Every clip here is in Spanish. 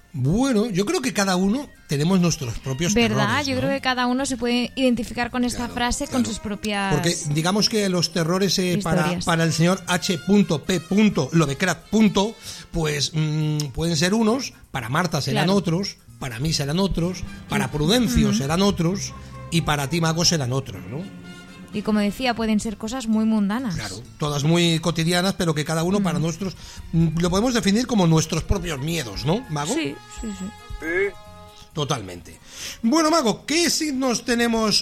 Bueno, yo creo que cada uno tenemos nuestros propios ¿Verdad? terrores, Yo ¿no? creo que cada uno se puede identificar con esta Claro, frase, claro. con sus propias... Porque digamos que los terrores historias. para el señor H.P. Lovecraft, pues pueden ser unos, para Marta serán Claro. otros, para mí serán otros, para Prudencio serán otros y para ti, Mago, serán otros, ¿no? Y como decía, pueden ser cosas muy mundanas. Claro, todas muy cotidianas, pero que cada uno para nosotros lo podemos definir como nuestros propios miedos, ¿no, Mago? Sí. Sí. Totalmente. Bueno, Mago, ¿qué signos tenemos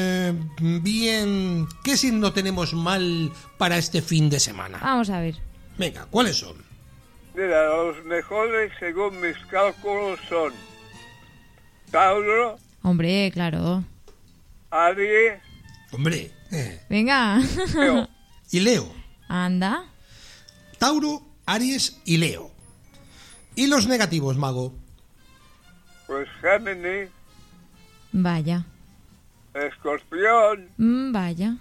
bien? ¿Qué signo tenemos mal para este fin de semana? Vamos a ver. Venga, ¿cuáles son? Mira, los mejores según mis cálculos son Tauro, Hombre, claro. Aries, Hombre, Venga. Leo. y Leo. Anda. Tauro, Aries y Leo. ¿Y los negativos, Mago? Pues Géminis, Vaya. Escorpión Vaya.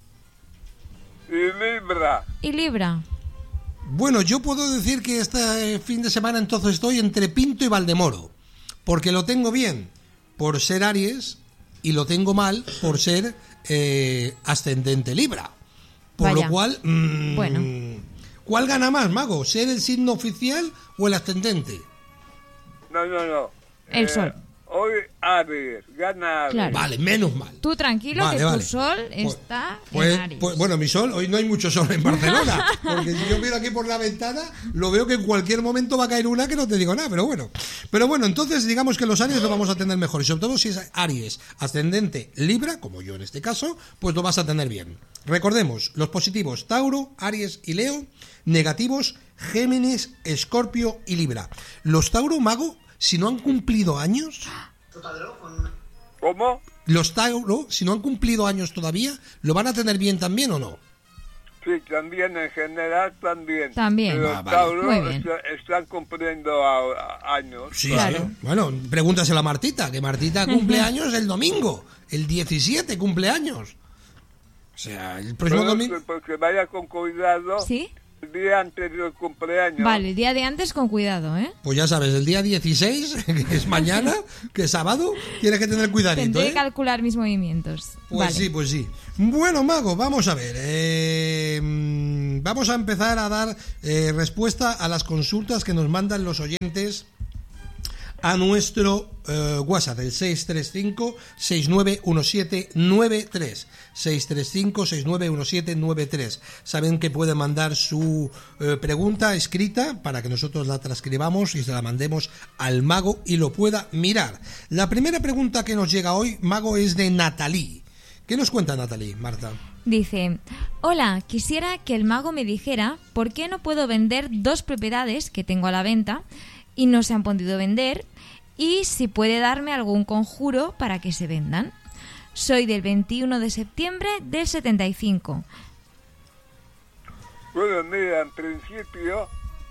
y Libra. ¿Y Libra? Bueno, yo puedo decir que este fin de semana entonces estoy entre Pinto y Valdemoro, porque lo tengo bien por ser Aries y lo tengo mal por ser ascendente Libra. Por Vaya. lo cual, Bueno. ¿cuál gana más, Mago? ¿Ser el signo oficial o el ascendente? No. El Sol. Hoy Aries, gana Aries. Claro. Vale, menos mal. Tú tranquilo, Vale, que vale. tu sol está Pues, en Aries. bueno, mi sol, hoy no hay mucho sol en Barcelona, porque si yo miro aquí por la ventana, lo veo que en cualquier momento va a caer una que no te digo nada, pero bueno. Pero bueno, entonces digamos que los Aries lo vamos a tener mejor, y sobre todo si es Aries ascendente Libra, como yo en este caso, pues lo vas a tener bien. Recordemos, los positivos Tauro, Aries y Leo, negativos Géminis, Escorpio y Libra. Los Tauro, Mago, si no han cumplido años... ¿Cómo? Los Tauro, si no han cumplido años todavía, ¿lo van a tener bien también o no? Sí, también en general también. También. Pero Ah, vale. Tauro Muy bien. están cumpliendo años. Sí, Claro. sí. Bueno, pregúntaselo a Martita, que Martita cumple años el domingo, el 17 cumpleaños. O sea, el próximo Pero domingo... porque vaya con cuidado ¿Sí? el día antes del cumpleaños. Vale, el día de antes con cuidado, ¿eh? Pues ya sabes, el día 16, que es mañana, que es sábado, tienes que tener cuidadito, Tendré que ¿eh? calcular mis movimientos. Pues Vale. sí, pues sí. Bueno, Mago, vamos a ver. Vamos a empezar a dar respuesta a las consultas que nos mandan los oyentes a nuestro WhatsApp, el 635-691793. 635-691793. Saben que pueden mandar su pregunta escrita para que nosotros la transcribamos y se la mandemos al Mago y lo pueda mirar. La primera pregunta que nos llega hoy, Mago, es de Natalie. ¿Qué nos cuenta Natalie, Marta? Dice, hola, quisiera que el mago me dijera por qué no puedo vender 2 propiedades que tengo a la venta y no se han podido vender, y si puede darme algún conjuro para que se vendan. Soy del 21 de septiembre del 75. Bueno, mira, en principio,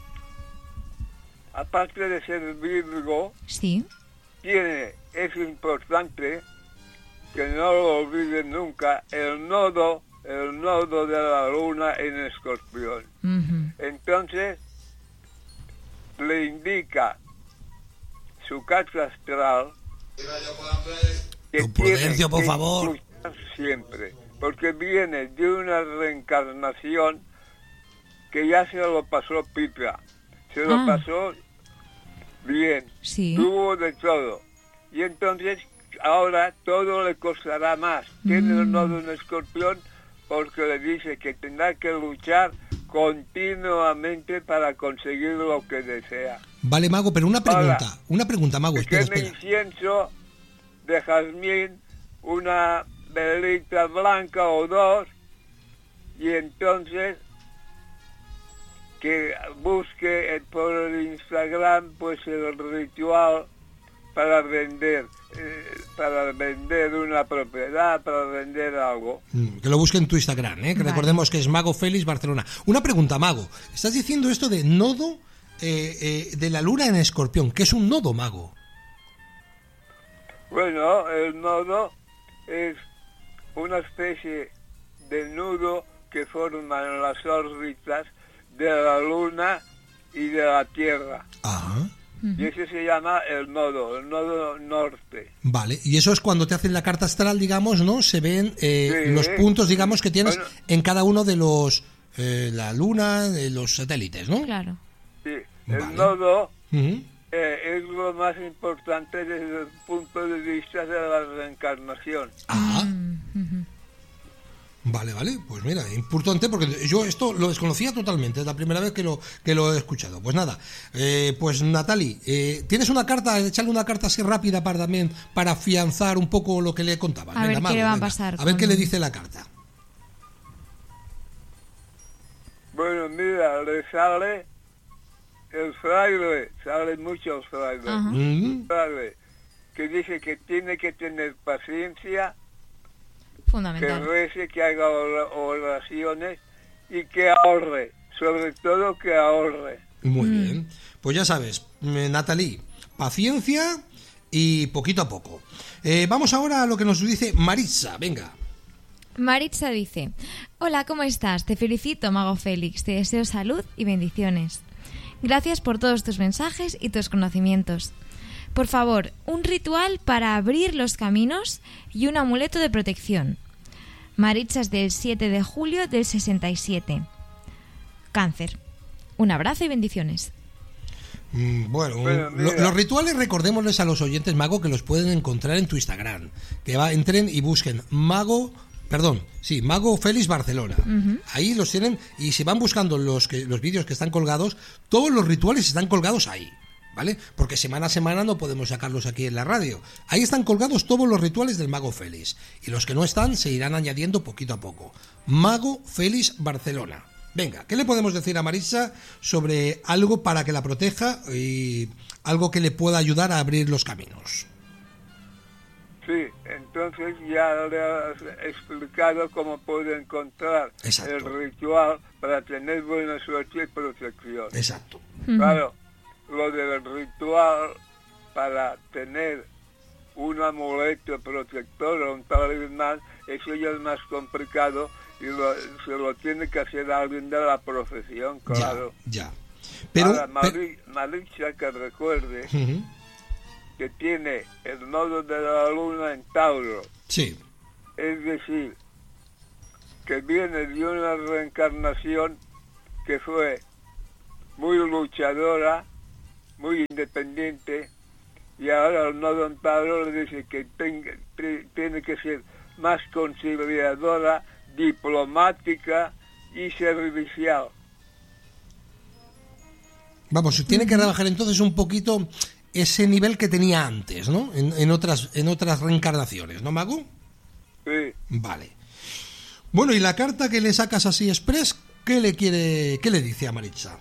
aparte de ser Virgo, Sí. es importante que no lo olviden nunca, el nodo de la luna en Escorpión. Ujú. Entonces, le indica su carta astral que Don Prudencio, tiene por que favor. luchar siempre, porque viene de una reencarnación que ya se lo pasó pipa, se lo Ah. pasó bien, Sí. tuvo de todo, y entonces ahora todo le costará más. Tiene el nodo en Escorpión porque le dice que tendrá que luchar continuamente para conseguir lo que desea. Vale, Mago, pero una pregunta. Ahora, Una pregunta, Mago, Que espera, queme espera. incienso de jazmín, una velita blanca o 2, y entonces que busque por el Instagram pues el ritual para vender una propiedad, para vender algo. Que lo busque en tu Instagram, que Vale. recordemos que es Mago Félix Barcelona. Una pregunta, Mago. Estás diciendo esto de nodo de la luna en Escorpión. ¿Qué es un nodo, Mago? Bueno, el nodo es una especie de nudo que forman las órbitas de la luna y de la Tierra. Ah. Y ese se llama el nodo norte. Vale, y eso es cuando te hacen la carta astral, digamos, ¿no? Se ven los puntos, digamos, que tienes en cada uno de los... la luna, de los satélites, ¿no? Claro. Sí, el Vale. nodo Ujú. es lo más importante desde el punto de vista de la reencarnación. Ah, Ujú. vale, pues mira, importante porque yo esto lo desconocía totalmente, es la primera vez que lo he escuchado. Pues nada, pues Natali, ¿tienes una carta? Echarle una carta así rápida para afianzar un poco lo que le contabas. A ver qué le va a pasar A ver con- qué le dice la carta. Bueno, mira, le sale el fraile, sale mucho el fraile. Ajá. Mm, Fraile, que dice que tiene que tener paciencia, que Fundamental. rece, que haga oraciones y que ahorre, sobre todo que ahorre. Muy bien. Pues ya sabes, Natali, paciencia y poquito a poco. Vamos ahora a lo que nos dice Maritza, venga. Maritza dice: Hola, ¿cómo estás? Te felicito, Mago Félix. Te deseo salud y bendiciones. Gracias por todos tus mensajes y tus conocimientos. Por favor, un ritual para abrir los caminos y un amuleto de protección. Maritza es del 7 de julio del 67. Cáncer. Un abrazo y bendiciones. Bueno, Bueno, mira. los rituales, recordémosles a los oyentes, Mago, que los pueden encontrar en tu Instagram. Que entren y busquen Mago Félix Barcelona. Ahí los tienen, y si van buscando los vídeos que están colgados, todos los rituales están colgados ahí, ¿vale? Porque semana a semana no podemos sacarlos aquí en la radio. Ahí están colgados todos los rituales del Mago Félix, y los que no están se irán añadiendo poquito a poco. Mago Félix Barcelona. Venga, ¿qué le podemos decir a Maritza sobre algo para que la proteja y algo que le pueda ayudar a abrir los caminos? Sí, entonces ya le has explicado cómo puede encontrar Exacto. el ritual para tener buena suerte y protección. Exacto. Claro, lo del ritual para tener un amuleto protector o un talismán, eso ya es más complicado y se lo tiene que hacer alguien de la profesión, claro. Ya. Pero, Ahora, Maritza, que recuerde Ujú. que tiene el nodo de la luna en Tauro, Sí. es decir, que viene de una reencarnación que fue muy luchadora, muy independiente, y ahora el nodo en Tauro le dice que tiene que ser más conciliadora, diplomática y servicial. Vamos, tiene que rebajar entonces un poquito ese nivel que tenía antes, ¿no? En otras reencarnaciones, ¿no, Mago? Sí. Vale. Bueno, y la carta que le sacas así express, qué le dice a Maritza?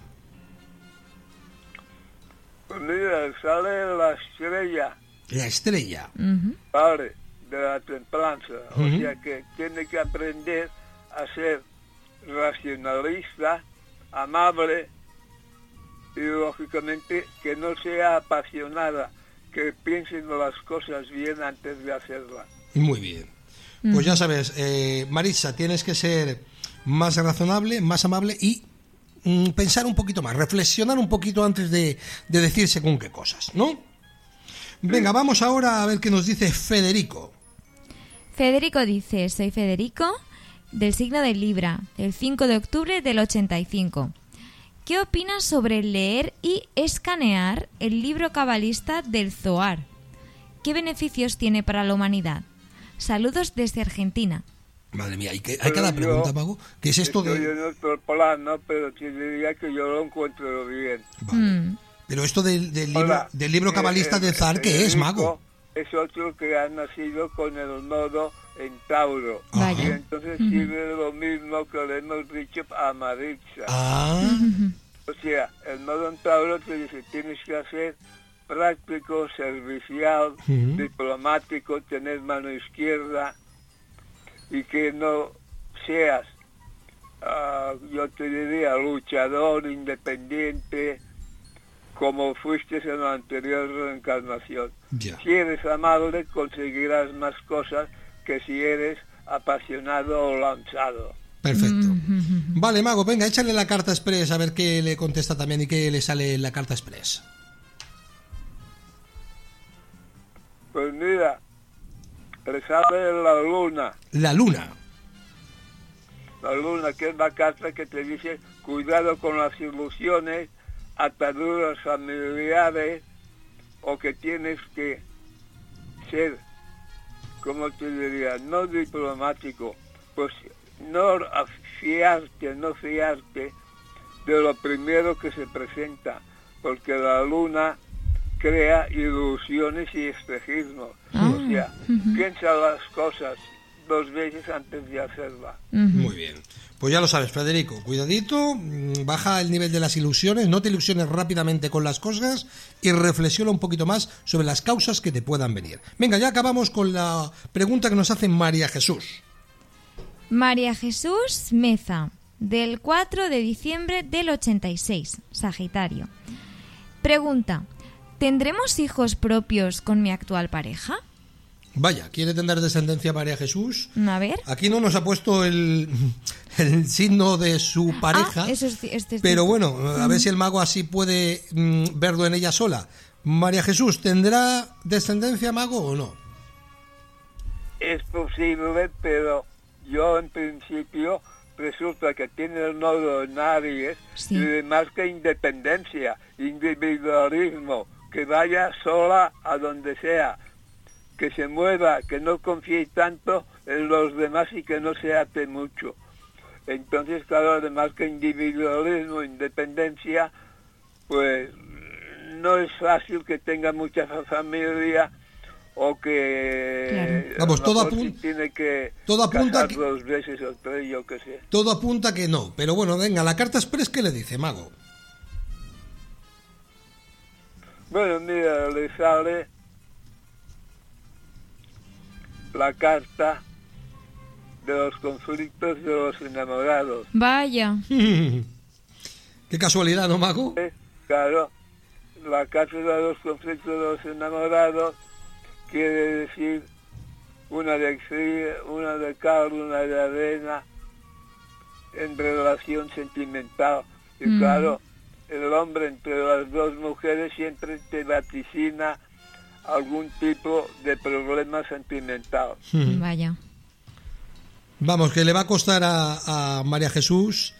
Pues mira, sale la estrella, La estrella. Ujú. ¿vale?, de la templanza. O Ujú. sea que tiene que aprender a ser racionalista, amable y lógicamente que no sea apasionada, que piense en las cosas bien antes de hacerlas. Muy bien. Pues ya sabes, Maritza, tienes que ser más razonable, más amable y pensar un poquito más, reflexionar un poquito antes de decir según qué cosas, ¿no? Venga, vamos ahora a ver qué nos dice Federico. Federico dice: Soy Federico, del signo de Libra, del 5 de octubre del 85. ¿Qué opinas sobre leer y escanear el libro cabalista del Zohar? ¿Qué beneficios tiene para la humanidad? Saludos desde Argentina. Madre mía, hay Pero cada yo pregunta, Mago. ¿Qué es esto Estoy de...? en otro plano, pero te diría que yo lo encuentro bien. Vale. Pero esto del Ahora, libro cabalista de Zar, ¿qué es, Mago? Es otro que ha nacido con el nodo en Tauro. Vaya. Y entonces sirve lo mismo que le hemos dicho a Maritza. Ah, O sea, el nodo en Tauro te dice, tienes que hacer práctico, servicial, Ujú. diplomático, tener mano izquierda y que no seas, yo te diría, luchador, independiente, como fuiste en la anterior reencarnación. ya. Si eres amable, conseguirás más cosas que si eres apasionado o lanzado. Perfecto. Vale, Mago, venga, échale la carta express a ver qué le contesta también y qué le sale en la carta express. Pues mira, le sale la luna. La luna. La luna, que es la carta que te dice cuidado con las ilusiones, ataduras familiares, o que tienes que ser, como te diría, no diplomático, pues no fiarte de lo primero que se presenta, porque la luna crea ilusiones y espejismos. O sea, piensa las cosas 2 veces antes de hacerlas. Muy bien. Pues ya lo sabes, Federico, cuidadito, baja el nivel de las ilusiones, no te ilusiones rápidamente con las cosas y reflexiona un poquito más sobre las causas que te puedan venir. Venga, ya acabamos con la pregunta que nos hace María Jesús. María Jesús Meza, del 4 de diciembre del 86, Sagitario. Pregunta, ¿tendremos hijos propios con mi actual pareja? Vaya, ¿quiere tener descendencia María Jesús? A ver. Aquí no nos ha puesto el signo de su pareja, eso es pero bueno, a ver si el mago así puede verlo en ella sola. María Jesús, ¿tendrá descendencia, mago, o no? Es posible, pero yo en principio resulta que tiene el nodo en Aries, Sí. y además que independencia, individualismo, que vaya sola a donde sea, que se mueva, que no confíe tanto en los demás y que no se ate mucho. Entonces, claro, además que individualismo, independencia, pues no es fácil que tenga mucha familia o que... Claro. Vamos, todo tiene que todo apunta casar que- 2 veces o 3, yo qué sé. Todo apunta que no, pero bueno, venga, la carta express, ¿qué le dice, mago? Bueno, mira, le sale la carta de los conflictos de los enamorados. Vaya. Qué casualidad, ¿no, mago? Claro, la carta de los conflictos de los enamorados quiere decir una de cal, una de arena en relación sentimental. Y claro, el hombre entre las 2 mujeres siempre te vaticina algún tipo de problema sentimental. Vaya. Vamos, que le va a costar a María Jesús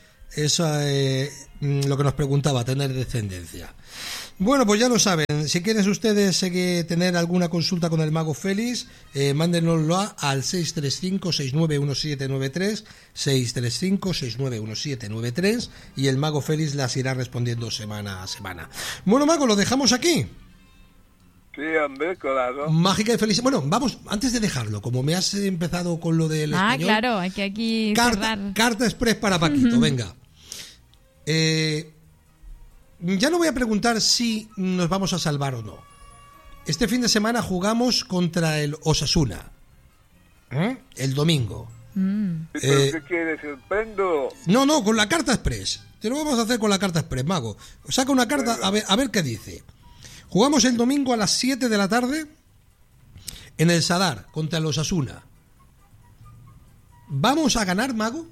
lo que nos preguntaba, tener descendencia. Bueno, pues ya lo saben. Si quieren ustedes tener alguna consulta con el mago Félix, mándenoslo al 635-691793, 635-691793, y el mago Félix las irá respondiendo semana a semana. Bueno, mago, lo dejamos aquí. Sí, hombre, claro. Mágica y feliz. Bueno, vamos, antes de dejarlo, como me has empezado con lo del español... Claro, hay que aquí cerrar. Carta express para Paquito, venga. Ya no voy a preguntar si nos vamos a salvar o no. Este fin de semana jugamos contra el Osasuna. El domingo. ¿Pero qué quieres, el péndulo? No, con la carta express. Te lo vamos a hacer con la carta express, mago. Saca una carta, a ver qué dice. Jugamos el domingo a las 7 de la tarde en el Sadar contra el Osasuna. ¿Vamos a ganar, mago?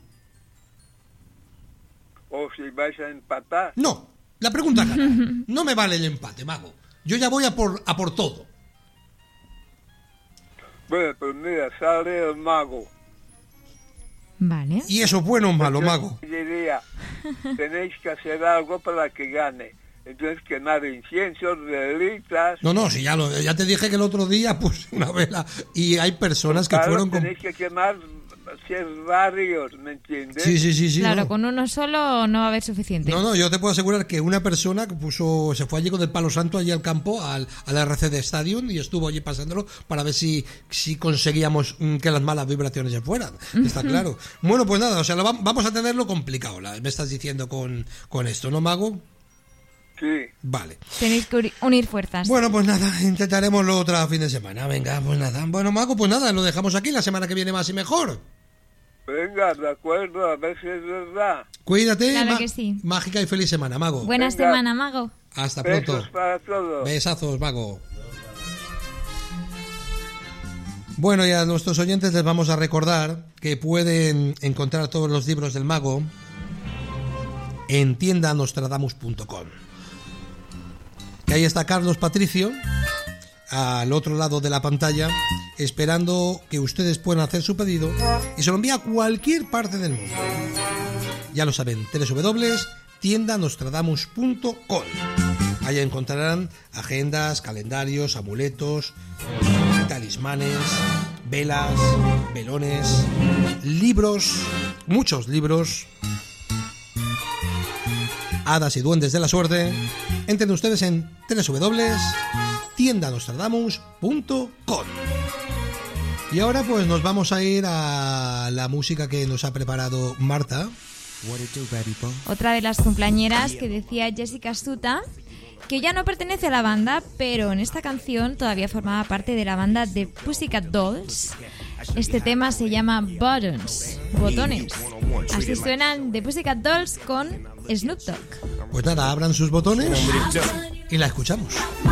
O si vais a empatar. No, la pregunta es ganar. No me vale el empate, mago. Yo ya voy a por todo. Bueno, pues mira, sale el mago. Vale. ¿Y eso es bueno o malo, Yo mago? diría, tenéis que hacer algo para que gane. Entonces quemar inciensos, velitas. No, si ya te dije que el otro día puse una vela y hay personas que Claro, fueron con... tenéis que quemar varios, ¿me entiendes? Sí. Claro, no. con uno solo no va a haber suficiente. No, yo te puedo asegurar que una persona que se fue allí con el palo santo allí al campo, al RCD Stadium, y estuvo allí pasándolo para ver si conseguíamos que las malas vibraciones se fueran. Está claro. Bueno, pues nada, o sea, vamos a tenerlo complicado, me estás diciendo con esto, ¿no, mago? Sí. Vale. Tenéis que unir fuerzas. Bueno, pues nada, intentaremoslo otro fin de semana. Venga, pues nada. Bueno, mago, pues nada, lo dejamos aquí, la semana que viene más y mejor. Venga, de acuerdo, a ver si es verdad. Cuídate. Claro que sí. Mágica y feliz semana, mago. Buena Venga. semana, mago. Hasta pronto. Besos para todos. Besazos, mago. Bueno, y a nuestros oyentes les vamos a recordar que pueden encontrar todos los libros del mago en tiendanostradamus.com. Que ahí está Carlos Patricio, al otro lado de la pantalla, esperando que ustedes puedan hacer su pedido y se lo envía a cualquier parte del mundo. Ya lo saben, www.tiendanostradamus.com. Allá encontrarán agendas, calendarios, amuletos, talismanes, velas, velones, libros, muchos libros, hadas y duendes de la suerte. Entren ustedes en www.tiendanostradamus.com. Y ahora pues nos vamos a ir a la música que nos ha preparado Marta. Otra de las cumpleañeras que decía Jessica Suta, que ya no pertenece a la banda, pero en esta canción todavía formaba parte de la banda de Pussycat Dolls. Este tema se llama Buttons, botones. Así suenan The Pussycat Dolls con Snoop Dogg. Pues nada, abran sus botones y la escuchamos.